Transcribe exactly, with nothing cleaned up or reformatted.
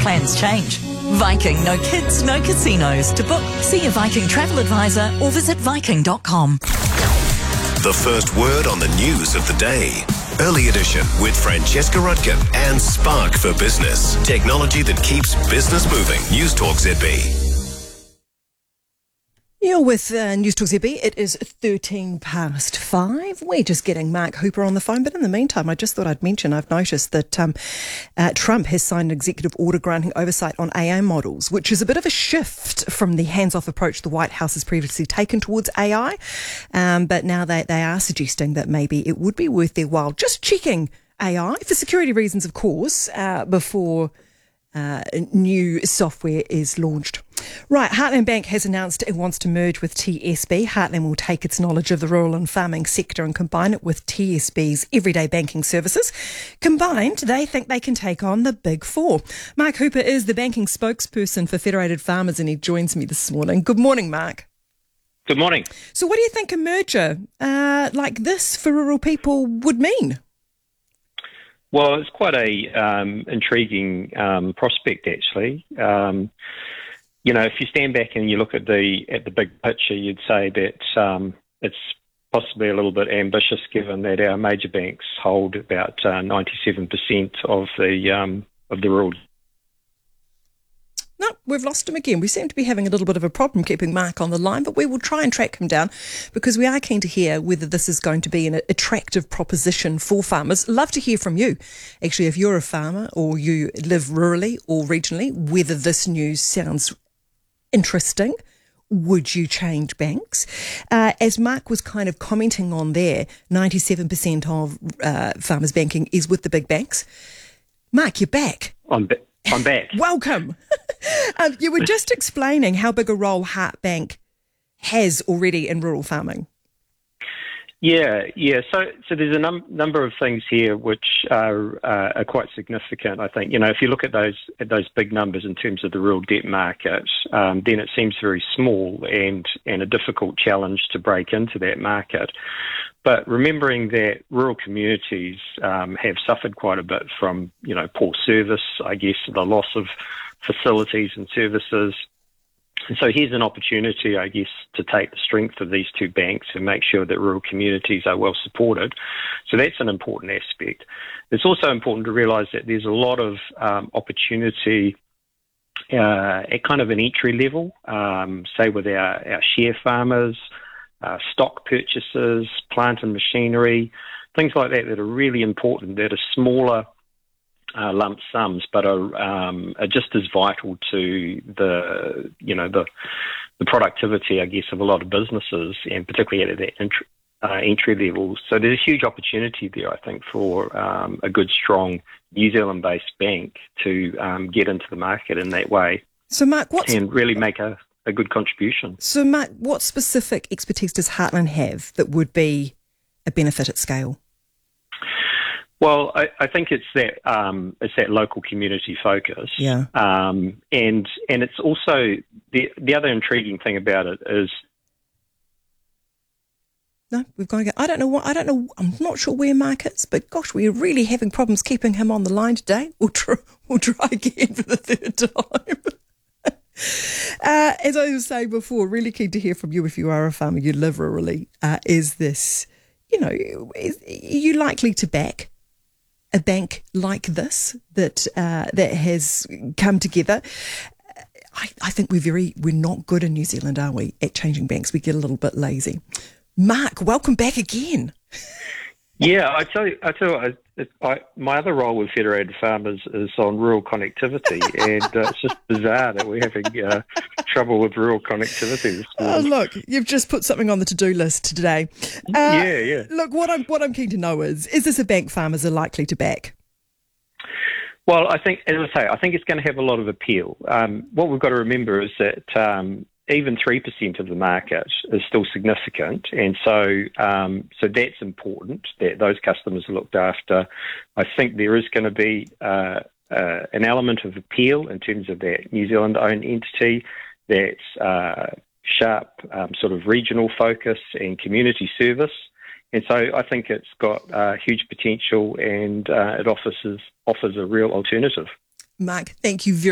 Plans change. Viking No Kids, No Casinos. To book, see a Viking travel advisor or visit viking dot com. The first word on the news of the day. Early Edition with Francesca Rudkin and Spark for Business. Technology that keeps business moving. News Talk Z B. You're with uh, News Talk Z B. It is thirteen past five. We're just getting Mark Hooper on the phone. But in the meantime, I just thought I'd mention, I've noticed that um, uh, Trump has signed an executive order granting oversight on A I models, which is a bit of a shift from the hands-off approach the White House has previously taken towards A I. Um, but now they, they are suggesting that maybe it would be worth their while just checking A I, for security reasons, of course, uh, before uh, new software is launched. Right, Heartland Bank has announced it wants to merge with T S B. Heartland will take its knowledge of the rural and farming sector and combine it with T S B's everyday banking services. Combined, they think they can take on the big four. Mark Hooper is the banking spokesperson for Federated Farmers and he joins me this morning. Good morning, Mark. Good morning. So what do you think a merger uh, like this for rural people would mean? Well, it's quite a um, intriguing um, prospect, actually. Um, you know, if you stand back and you look at the at the big picture, you'd say that um, it's possibly a little bit ambitious, given that our major banks hold about uh, ninety-seven percent of the um, of the rural. No, we've lost him again. We seem to be having a little bit of a problem keeping Mark on the line, but we will try and track him down because we are keen to hear whether this is going to be an attractive proposition for farmers. Love to hear from you. Actually, if you're a farmer or you live rurally or regionally, whether this news sounds interesting. Would you change banks? Uh, as Mark was kind of commenting on there, ninety-seven percent of uh, farmers banking is with the big banks. Mark, you're back. I'm back. I'm back. Welcome. um, you were just explaining how big a role Heart Bank has already in rural farming. Yeah, yeah. So, so there's a num- number of things here which are uh, are quite significant. I think, you know, if you look at those at those big numbers in terms of the rural debt market, um, then it seems very small and and a difficult challenge to break into that market. But remembering that rural communities um, have suffered quite a bit from, you know, poor service, I guess, the loss of facilities and services. And so here's an opportunity, I guess, to take the strength of these two banks and make sure that rural communities are well supported. So that's an important aspect. It's also important to realise that there's a lot of um, opportunity uh, at kind of an entry level, um, say with our, our share farmers, uh, stock purchases, plant and machinery, things like that that are really important, that are smaller Uh, lump sums, but are, um, are just as vital to the, you know, the the productivity, I guess, of a lot of businesses, and particularly at that entry, uh, entry level. So there's a huge opportunity there, I think, for um, a good, strong New Zealand-based bank to um, get into the market in that way. So, Mark, what's and really make a, a good contribution. So, Mark, what specific expertise does Heartland have that would be a benefit at scale? Well, I, I think it's that um, it's that local community focus, yeah, um, and and it's also the the other intriguing thing about it is. No, we've got to go. I don't know what I don't know. I'm not sure where Mark is, but gosh, we're really having problems keeping him on the line today. We'll try, we'll try again for the third time. uh, as I was saying before, really keen to hear from you if you are a farmer, you live rurally. Uh, is this, you know, is, are you likely to back a bank like this that uh, that has come together? I, I think we're very we're not good in New Zealand, are we, at changing banks? We get a little bit lazy. Mark, welcome back again. Yeah, I tell you, I tell you, I, it, I, my other role with Federated Farmers is on rural connectivity, and uh, it's just bizarre that we're having uh, trouble with rural connectivity this morning. Oh, look, you've just put something on the to-do list today. Uh, yeah, yeah. Look, what I'm what I'm keen to know is: is this a bank farmers are likely to back? Well, I think, as I say, I think it's going to have a lot of appeal. Um, what we've got to remember is that um, even three percent of the market is still significant, and so um, so that's important, that those customers are looked after. I think there is going to be uh, uh, an element of appeal in terms of that New Zealand-owned entity, that's uh, sharp um, sort of regional focus and community service. And so I think it's got uh, huge potential, and uh, it offers offers a real alternative. Mark, thank you very